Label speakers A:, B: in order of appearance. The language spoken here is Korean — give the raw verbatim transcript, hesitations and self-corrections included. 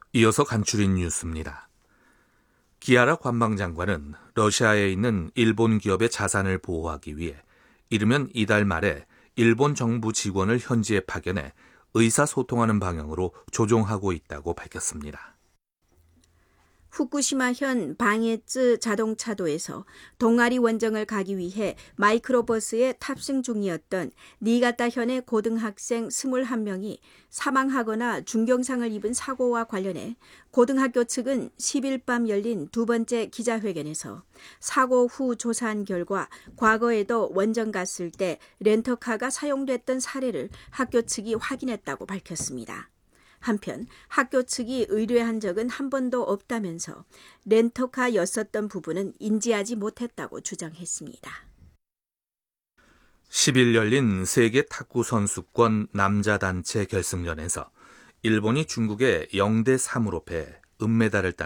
A: 이어서 간추린 뉴스입니다. 기아라 관방장관은 러시아에 있는 일본 기업의 자산을 보호하기 위해 이르면 이달 말에 일본 정부 직원을 현지에 파견해 의사소통하는 방향으로 조종하고 있다고 밝혔습니다.
B: 후쿠시마현 방해쯔 자동차도에서 동아리 원정을 가기 위해 마이크로버스에 탑승 중이었던 니가타현의 고등학생 이십일 명이 사망하거나 중경상을 입은 사고와 관련해 고등학교 측은 십일 밤 열린 두 번째 기자회견에서 사고 후 조사한 결과 과거에도 원정 갔을 때 렌터카가 사용됐던 사례를 학교 측이 확인했다고 밝혔습니다. 한편 학교 측이 의뢰한 적은 한 번도 없다면서 렌터카였었던 부분은 인지하지 못했다고 주장했습니다.
A: 십 일 열린 세계 탁구 선수권 남자 단체 결승전에서 일본이 중국에 영 대 삼으로 패해 은메달을 따는